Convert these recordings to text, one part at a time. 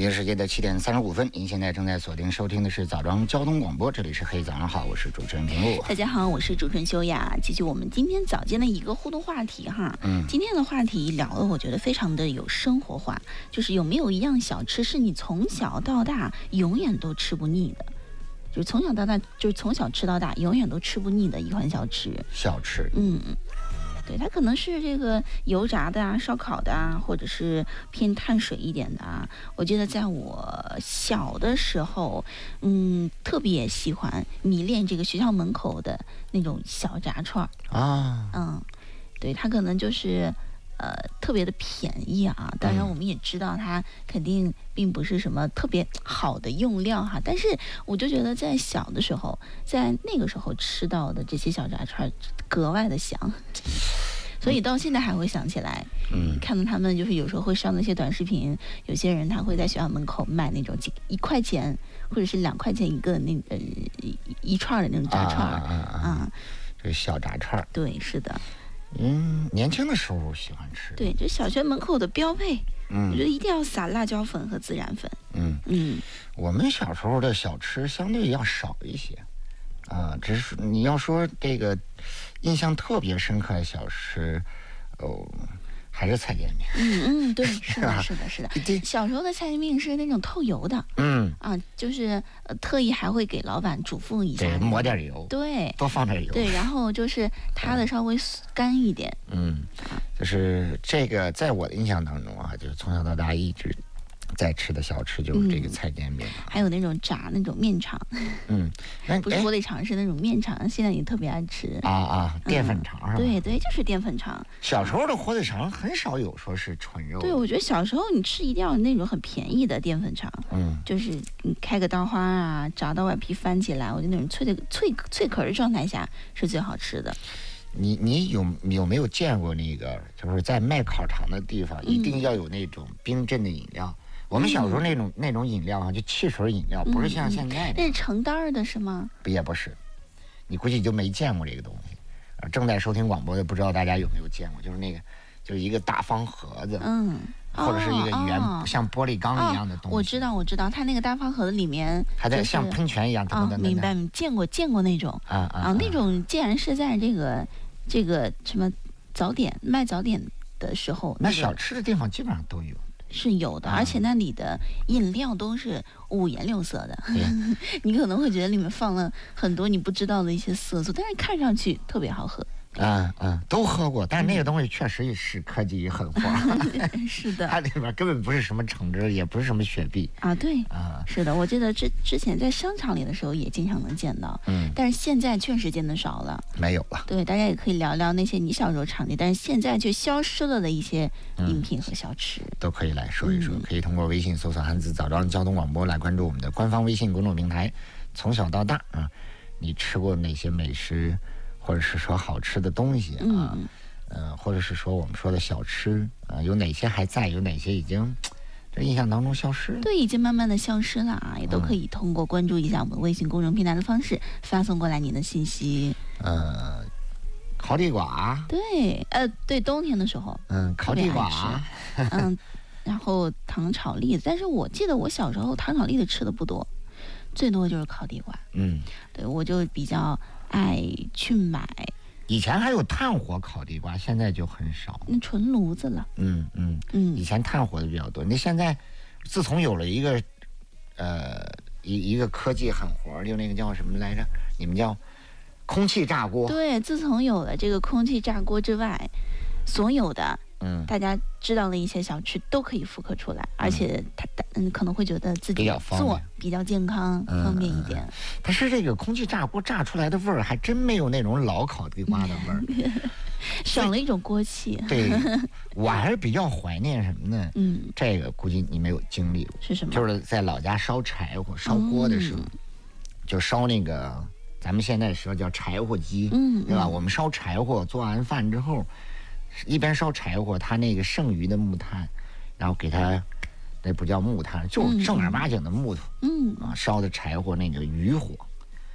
北京时间的7:35，您现在正在锁定收听的是早庄交通广播，这里是黑早上好，我是主持人平路。 大家好，我是主持人修雅。继续我们今天早间的一个互动话题哈。今天的话题聊的我觉得非常的有生活化，就是有没有一样小吃是你从小到大永远都吃不腻的，就是从小到大，就是从小吃到大，永远都吃不腻的一款小吃。对，它可能是这个油炸的啊、烧烤的啊，或者是偏碳水一点的啊。我记得在我小的时候，特别喜欢迷恋这个学校门口的那种小炸串啊。对，它可能就是特别的便宜啊。当然，我们也知道它肯定并不是什么特别好的用料哈。但是我就觉得在小的时候，在那个时候吃到的这些小炸串格外的香。所以到现在还会想起来，看到他们就是有时候会上那些短视频，有些人他会在学校门口卖那种1块钱或者是2块钱一个那个一串的那种炸串这个小炸串。 对，是的。 年轻的时候喜欢吃。 对，这小学门口的标配。我觉得一定要撒辣椒粉和孜然粉。 我们小时候的小吃相对要少一些。只是你要说这个印象特别深刻的小吃，还是菜煎饼。 对，是的，是的，是的。小时候的菜煎饼是那种透油的，就是特意还会给老板嘱咐一下， 对，抹点油， 对， 多放点油， 对，然后就是它的稍微干一点。 就是这个，在我的印象当中啊，就是从小到大一直在吃的小吃就是这个菜煎饼， 还有那种炸那种面肠，不是火腿肠，是那种面肠，现在也特别爱吃淀粉肠是吧？ 对对，就是淀粉肠。 小时候的火腿肠很少有说是纯肉的。 对，我觉得小时候你吃一定要有那种很便宜的淀粉肠，就是你开个刀花啊，炸到外皮翻起来，我觉得那种脆壳的状态下是最好吃的。 你有没有见过那个，就是在卖烤肠的地方，一定要有那种冰镇的饮料？我们小时候那种饮料啊，就汽水饮料，不是像现在的。 那是成袋的是吗？ 也不是，你估计就没见过这个东西。正在收听广播的，不知道大家有没有见过？就是那个，就是一个大方盒子，或者是一个像玻璃缸一样的东西。 我知道，它那个大方盒子里面还在像喷泉一样等。 明白，见过那种那种既然是在这个什么卖早点的时候， 那小吃的地方基本上都有。 是有的，而且那里的饮料都是五颜六色的，你可能会觉得里面放了很多你不知道的一些色素，但是看上去特别好喝。 都喝过，但是那个东西确实也是科技很花。 是的， 它里边根本不是什么橙汁，也不是什么雪碧对是的，我记得之前在商场里的时候也经常能见到，但是现在确实见得少了， 没有了。 对，大家也可以聊聊那些你小时候常见，但是现在却消失了的一些饮品和小吃， 都可以来说一说。可以通过微信搜索汉字早庄交通广播来关注我们的官方微信公众平台。从小到大你吃过哪些美食？或者是说好吃的东西或者是说我们说的小吃有哪些还在，有哪些已经这印象当中消失了？对， 已经慢慢的消失了也都可以通过关注一下我们微信公众平台的方式发送过来您的信息。 烤地瓜， 对，冬天的时候烤地瓜然后糖炒栗子，但是我记得我小时候糖炒栗子吃的不多，最多就是烤地瓜。对，我就比较爱去买。 以前还有炭火烤地瓜，现在就很少， 那纯炉子了。 以前炭火的比较多。那现在自从有了一个一个科技狠活，就那个叫什么来着？你们叫空气炸锅。 对，自从有了这个空气炸锅之外，所有的大家知道的一些小吃都可以复刻出来，而且它可能会觉得自己做比较健康方便一点。 但是这个空气炸锅炸出来的味儿还真没有那种老烤地瓜的味儿， 少了一种锅气。 对，我还是比较怀念什么呢？这个估计你没有经历过。 是什么？ 就是在老家烧柴火烧锅的时候，就烧那个咱们现在说叫柴火鸡，对吧？我们烧柴火做完饭之后，一边烧柴火，它那个剩余的木炭，然后给它，那不叫木炭，就是正儿八经的木头，烧的柴火那个余火，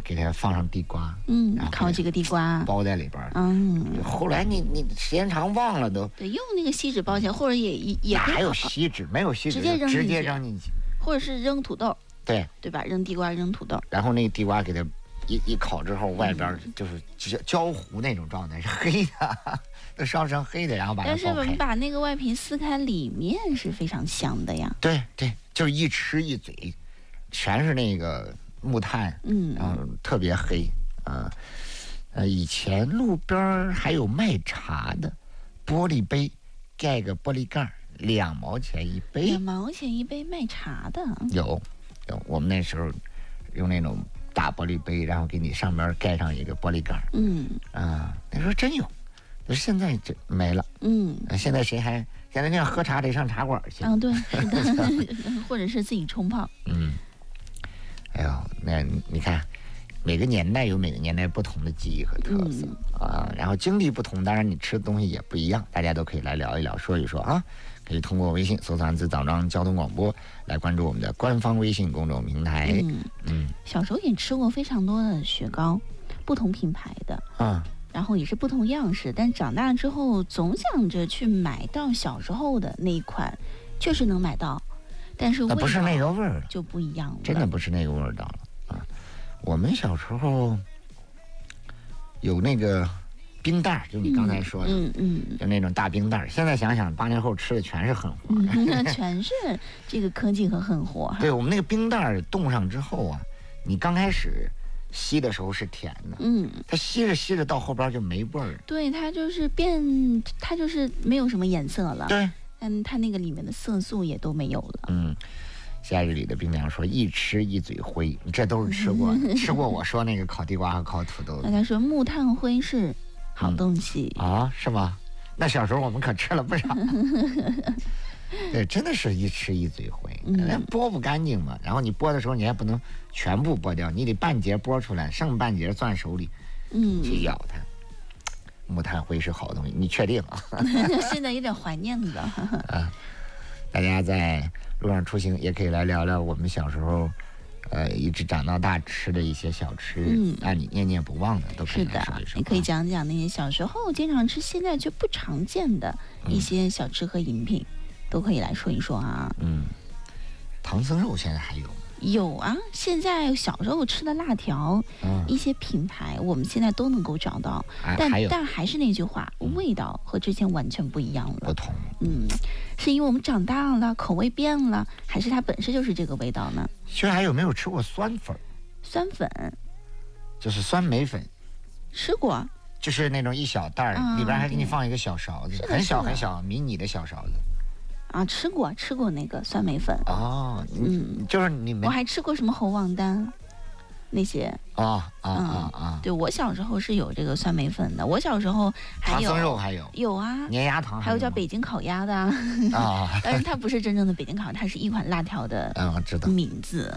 给它放上地瓜， 烤几个地瓜包在里边。后来你时间长忘了都。 对，用那个锡纸包起来，或者也哪有锡纸？没有锡纸，直接扔进去， 或者是扔土豆。对吧？扔地瓜，扔土豆。 然后那个地瓜给它一烤之后，外边就是焦糊那种状态，是黑的，都烧成黑的，然后把它但是我们把那个外皮撕开，里面是非常香的呀。 对，就是一吃一嘴，全是那个木炭，然后特别黑以前路边还有卖茶的，玻璃杯，盖个玻璃盖，2毛钱一杯。2 毛钱一杯卖茶的有，我们那时候用那种大玻璃杯，然后给你上面盖上一个玻璃盖。那时候真有，现在这没了。现在现在那样喝茶得上茶馆去。 对，是的，或者是自己冲泡。 哎呦，那你看，每个年代有每个年代不同的记忆和特色然后经历不同，当然你吃的东西也不一样，大家都可以来聊一聊，说一说啊。可以通过微信搜索汉字枣庄交通广播来关注我们的官方微信公众平台。 小时候也吃过非常多的雪糕，不同品牌的然后也是不同样式，但长大之后总想着去买到小时候的那一款，确实能买到，但是味道不是那个味儿就不一样了， 真的不是那个味道了我们小时候有那个冰袋，就你刚才说的，就那种大冰袋。现在想想，80后吃的全是狠活， 全是这个科技和狠活。 对，我们那个冰袋冻上之后啊，你刚开始吸的时候是甜的，它吸着到后边就没味儿。 对，它就是没有什么颜色了。 对， 它那个里面的色素也都没有了。 夏日里的冰凉说一吃一嘴灰，这都是吃过吃过我说那个烤地瓜和烤土豆的。 大家说木炭灰是好东西是吗？那小时候我们可吃了不少。对，真的是一吃一嘴灰，剥不干净嘛。然后你剥的时候你还不能全部剥掉，你得半截剥出来，剩半截攥手里，去咬它。木炭灰是好东西，你确定啊？ 现在有点怀念的。 大家在路上出行也可以来聊聊我们小时候一直长到大吃的一些小吃，让你念念不忘的都可以来说一说。 你可以讲讲那些小时候经常吃，现在却不常见的一些小吃和饮品，都可以来说一说啊。 唐僧肉现在还有吗？ 有啊，现在小时候吃的辣条，一些品牌我们现在都能够找到，但还是那句话，味道和之前完全不一样了， 不同。 是因为我们长大了，口味变了，还是它本身就是这个味道呢？ 其实还有没有吃过酸粉？ 酸粉就是酸梅粉， 吃过， 就是那种一小袋里边还给你放一个小勺子，很小很小迷你的小勺子。 吃过那个酸梅粉就是你们我还吃过什么猴王丹那些对，我小时候是有这个酸梅粉的，我小时候还有唐僧肉还有啊， 粘牙糖还有叫北京烤鸭的但是它不是真正的北京烤鸭，它是一款辣条的知道名字。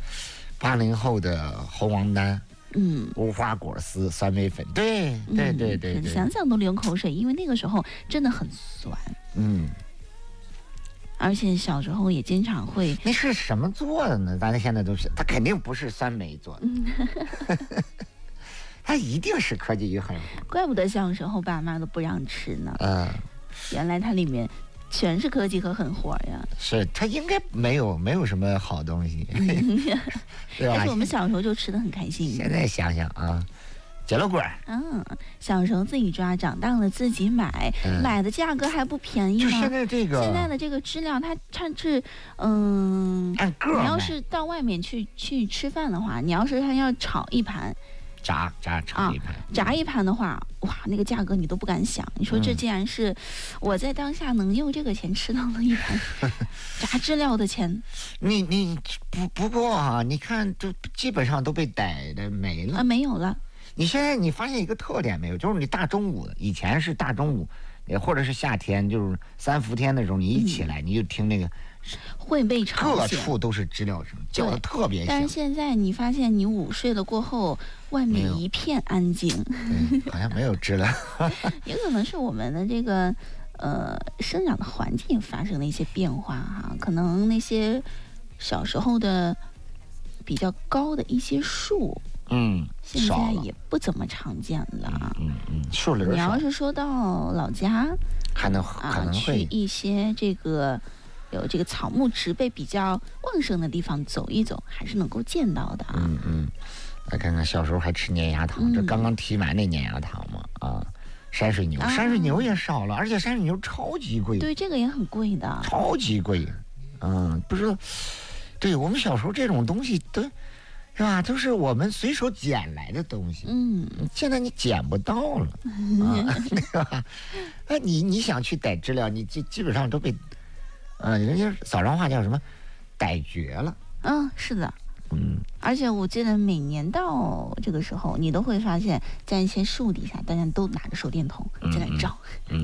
80后的猴王丹，无花果丝酸梅粉，对， 想想都流口水，因为那个时候真的很酸。而且小时候也经常会， 那是什么做的呢？咱现在都是，它肯定不是酸梅做的，它一定是科技与狠活。 怪不得小时候爸妈都不让吃呢。原来它里面全是科技和狠活呀。 是，它应该没有什么好东西，对吧？ 但是我们小时候就吃得很开心。 现在想想啊。结了果小时候自己抓，长大了自己买，买的价格还不便宜呢。 就现在的这个质量，它是按个你要是到外面去吃饭的话，你要是还要炒一盘， 炸一盘， 炸一盘的话，哇，那个价格你都不敢想。你说这竟然是我在当下能用这个钱吃到了一盘炸知了的钱。 你不过你看，就基本上都被逮的没了没有了。 你现在你发现一个特点没有？就是你大中午的，以前是大中午，或者是夏天，就是3伏天的时候，你一起来你就听那个会被吵醒，各处都是知了声，叫的特别响。 但是现在你发现你午睡了过后，外面一片安静， 好像没有知了。 也可能是我们的这个生长的环境发生了一些变化可能那些小时候的比较高的一些树。 现在也不怎么常见了。 树林。 你要是说到老家， 还能可能会去一些这个有这个草木植被比较旺盛的地方走一走，还是能够见到的啊。 来看看小时候还吃粘牙糖，这刚刚提完那粘牙糖嘛山水牛，山水牛也少了，而且山水牛超级贵。 对，这个也很贵的， 超级贵。不知道，对我们小时候这种东西都是吧，都是我们随手捡来的东西。现在你捡不到了对吧？你想去逮知了，你基本上都被人家早上话叫什么逮绝了。 是的。而且我记得每年到这个时候，你都会发现，在一些树底下，大家都拿着手电筒在那照。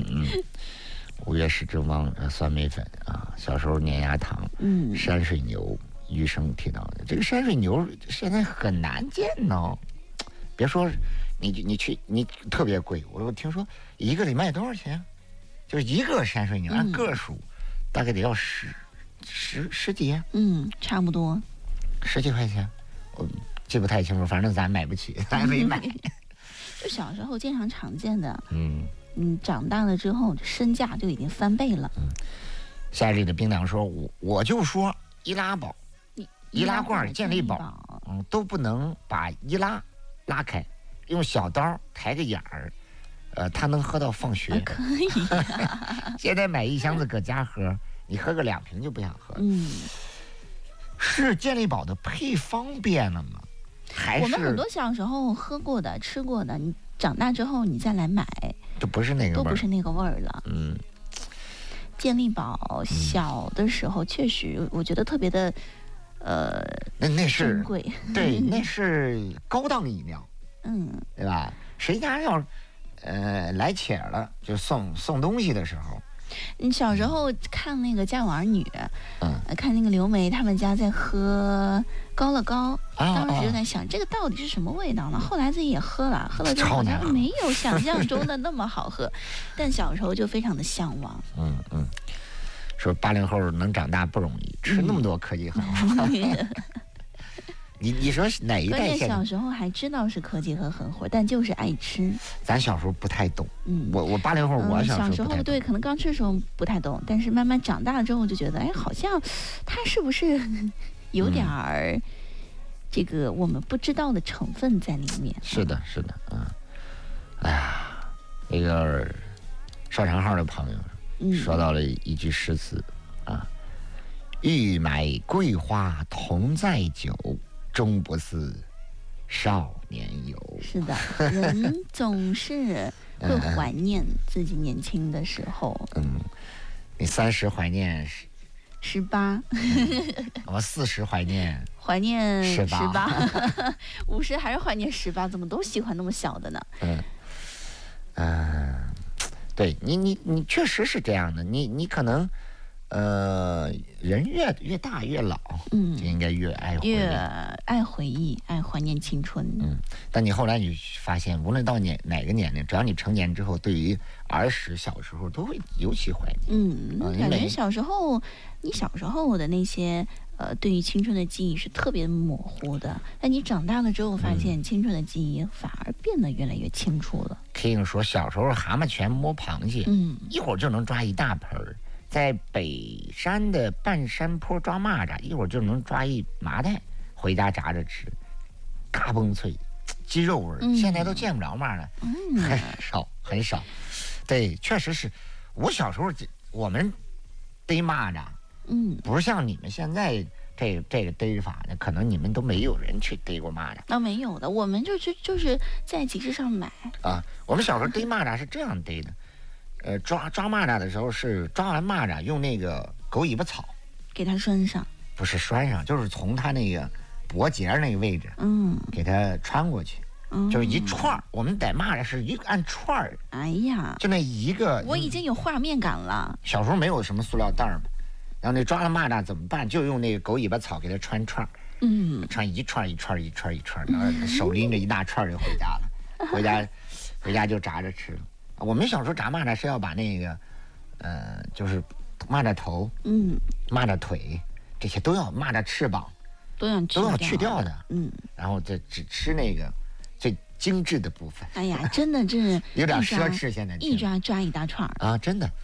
5月10之汪酸梅粉小时候粘牙糖，山水牛，余生提到的这个山水牛现在很难见呢。别说你去你特别贵，我听说一个得卖多少钱？就是一个山水牛按个数，大概得要十几， 差不多。 10几块钱，我记不太清楚，反正咱买不起，咱没买。 就小时候经常常见的，长大了之后身价就已经翻倍了。 夏日里的冰凉说，我就说易拉宝、易拉罐、健力宝，都不能把易拉拉开，用小刀抬个眼儿，它能喝到放学。 可以。 现在买一箱子搁家喝，你喝个2瓶就不想喝。是健力宝的配方变了吗？还是我们很多小时候喝过的、吃过的，你长大之后你再来买， 就不是那个味儿， 都不是那个味儿了。健力宝小的时候确实，我觉得特别的， 那是珍贵。 对，那是高档饮料，对吧？谁家要来且了，就送东西的时候。 你小时候看那个《家有儿女》，看那个刘梅他们家在喝高乐高，当时就在想这个到底是什么味道呢？后来自己也喝了之后好像没有想象中的那么好喝，但小时候就非常的向往。 说80后能长大不容易，吃那么多科技狠活。你说哪一代？ 关键小时候还知道是科技和狠活，但就是爱吃。 咱小时候不太懂。我80后，我小时候对，可能刚吃的时候不太懂，但是慢慢长大了之后就觉得，好像它是不是有点儿这个我们不知道的成分在里面？ 是的，哎呀，那个邵长浩的朋友说到了一句诗词欲买桂花同载酒，终不似少年游。 是的，人总是会怀念自己年轻的时候。 你30怀念 18， 我40怀念 18 50还是怀念18，怎么都喜欢那么小的呢？ 对你确实是这样的，你可能人越大越老，就应该越爱回忆， 爱怀念青春。 但你后来你发现，无论到哪个年龄，只要你成年之后，对于儿时小时候都会尤其怀念。 感觉小时候的那些对于青春的记忆是特别模糊的，但你长大了之后，发现青春的记忆反而变得越来越清楚了。 King 说，小时候蛤蟆泉摸螃蟹，一会儿就能抓一大盆儿。在北山的半山坡抓蚂蚱，一会儿就能抓一麻袋，回家炸着吃，嘎嘣脆，鸡肉味儿。现在都见不着蚂蚱，很少。对，确实是。我小时候我们逮蚂蚱，不是像你们现在这个逮法的，可能你们都没有人去逮过蚂蚱。 没有的，我们就是在集市上买。 我们小时候逮蚂蚱是这样逮的。抓蚂蚱的时候是抓完蚂蚱用那个狗尾巴草给它拴上， 不是拴上，就是从它那个脖节那个位置，给它穿过去，就是一串儿。我们逮蚂蚱是按串儿。 哎呀， 就那一个， 我已经有画面感了。 小时候没有什么塑料袋嘛，然后那抓了蚂蚱怎么办？就用那个狗尾巴草给它穿串儿，穿一串，然后手拎着一大串就回家了，回家就炸着吃了。我们小时候炸蚂蚱是要把那个，就是蚂蚱头，蚂蚱腿这些都要，蚂蚱翅膀都要去掉的， 然后这只吃那个最精致的部分。 哎呀，真的是有点奢侈，现在一抓一大串啊，真的。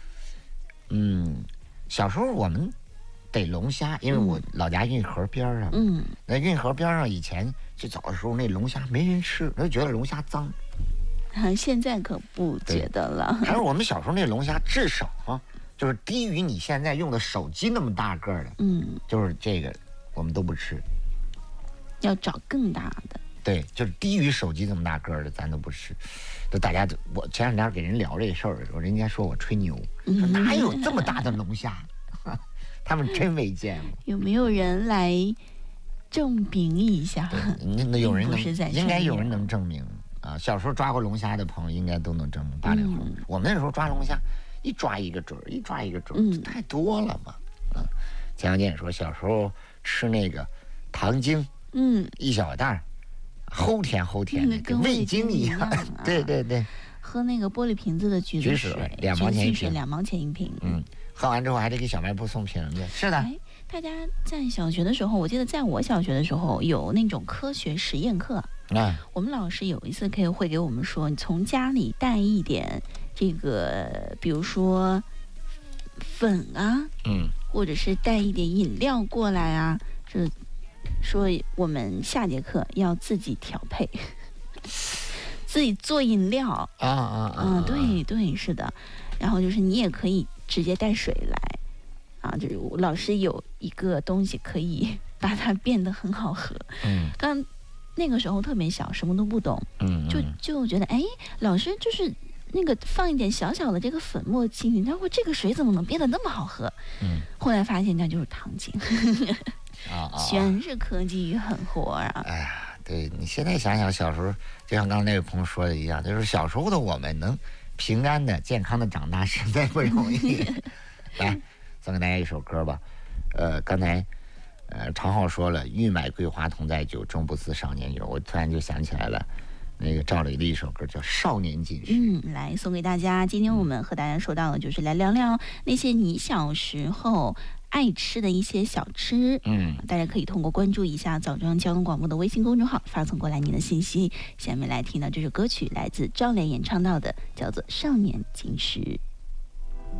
小时候我们逮龙虾，因为我老家运河边上，那运河边上以前最早的时候，那龙虾没人吃，就觉得龙虾脏。 现在可不觉得了。 还是我们小时候那龙虾，至少就是低于你现在用的手机那么大个的，就是这个我们都不吃， 要找更大的。 对，就是低于手机这么大个的，咱都不吃。就大家，我前两天给人聊这事儿的时候，人家说我吹牛，说哪有这么大的龙虾？他们真没见过。 有没有人来证明一下？ 那有人应该有人能证明啊。小时候抓过龙虾的朋友应该都能证明80后。我们那时候抓龙虾，一抓一个准儿，一抓一个准儿，太多了嘛。前两天也说小时候吃那个糖精，一小袋，齁甜齁甜的，跟味精一样。对对对。 喝那个玻璃瓶子的橘子水 ，2毛钱一瓶 ，2毛钱一瓶。 喝完之后还得给小卖部送瓶子。是的。 大家在小学的时候，我记得在我小学的时候有那种科学实验课。我们老师有一次会给我们说，你从家里带一点这个，比如说粉啊，或者是带一点饮料过来啊，是说我们下节课要自己调配。自己做饮料对对，是的。然后就是你也可以直接带水来就是老师有一个东西可以把它变得很好喝。刚那个时候特别小，什么都不懂，就觉得老师就是那个放一点小小的这个粉末进去，然后这个水怎么能变得那么好喝？后来发现那就是糖精。全是科技与狠活啊！ 哎呀，对，你现在想想，小时候就像刚刚那位朋友说的一样，就是小时候的我们能平安的、健康的长大，实在不容易。来，送给大家一首歌吧。刚才常浩说了，欲买桂花同载酒，终不似少年游。我突然就想起来了，那个赵雷的一首歌叫《少年锦时》。 来送给大家。今天我们和大家说到的就是来聊聊那些你小时候爱吃的一些小吃。大家可以通过关注一下枣庄交通广播的微信公众号发送过来您的信息。下面来听到这首歌曲，来自赵雷演唱到的，叫做《少年锦时》。